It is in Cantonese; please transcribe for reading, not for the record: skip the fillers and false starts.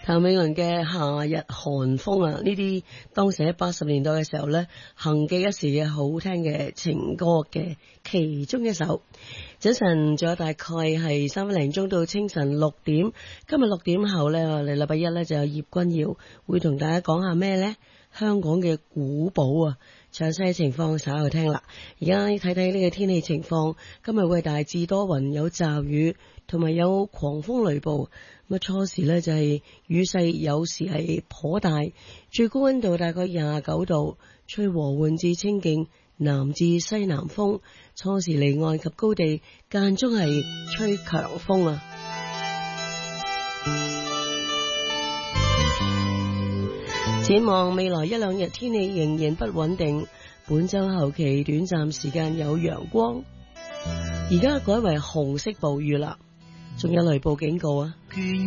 譚詠麟嘅夏日寒風啊，呢啲當時喺80年代嘅時候呢，行記一時嘅好聽嘅情歌嘅其中一首。早晨仲有大概係3分零鐘到清晨6點，今日6點後呢，我哋禮拜一呢就有葉君瑤會同大家講下咩呢？香港嘅古堡啊，詳細情況稍後聽啦。而家睇睇呢個天氣情況，今日會大致多雲，有驟雨，同埋有狂風雷暴。咁初時呢就係雨勢有時係頗大，最高溫度大概29度，吹和緩至清勁南至西南風，初時離岸及高地間中係吹強風啊。展望未來一兩日天氣仍然不穩定，本周後期短暫時間有陽光，而家改為紅色暴雨啦，仲有雷暴警告啊。